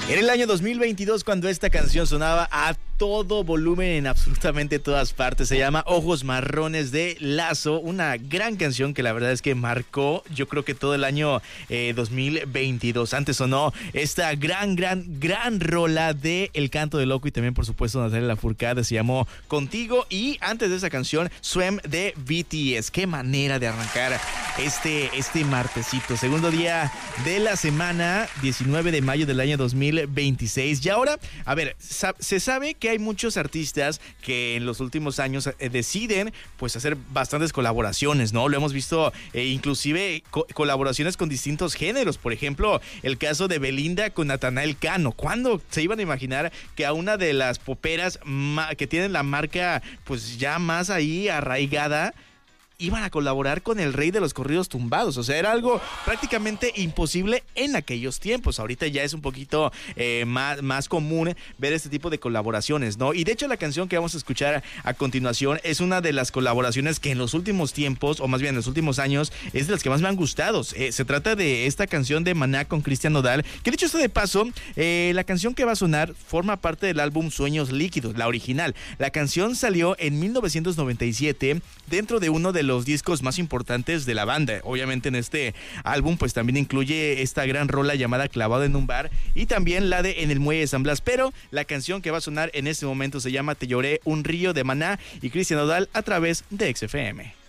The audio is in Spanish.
Era el año 2022 cuando esta canción sonaba a todo volumen en absolutamente todas partes. Se llama Ojos Marrones de Lazo, una gran canción que la verdad es que marcó, yo creo que todo el año 2022. Antes sonó esta gran rola de El Canto del Loco y también por supuesto Natalia Lafourcade, se llamó Contigo, y antes de esa canción Swim de BTS. Qué manera de arrancar este martesito, segundo día de la semana, 19 de mayo del año 2026. Y ahora, a ver, se sabe que hay muchos artistas que en los últimos años deciden pues hacer bastantes colaboraciones, ¿no? Lo hemos visto inclusive colaboraciones con distintos géneros. Por ejemplo, el caso de Belinda con Natanael Cano. ¿Cuándo se iban a imaginar que a una de las poperas que tienen la marca pues ya más ahí arraigada iban a colaborar con el rey de los corridos tumbados? O sea, era algo prácticamente imposible en aquellos tiempos. Ahorita ya es un poquito más común ver este tipo de colaboraciones, ¿no? Y de hecho la canción que vamos a escuchar a continuación es una de las colaboraciones que en los últimos tiempos, o más bien en los últimos años, es de las que más me han gustado. Se trata de esta canción de Maná con Cristian Nodal, que dicho esto de paso, la canción que va a sonar forma parte del álbum Sueños Líquidos, la original. La canción salió en 1997 dentro de uno de los discos más importantes de la banda. Obviamente en este álbum pues también incluye esta gran rola llamada Clavado en un bar y también la de En el Muelle de San Blas, pero la canción que va a sonar en este momento se llama Te lloré, un río, de Maná y Cristian Nodal a través de XFM.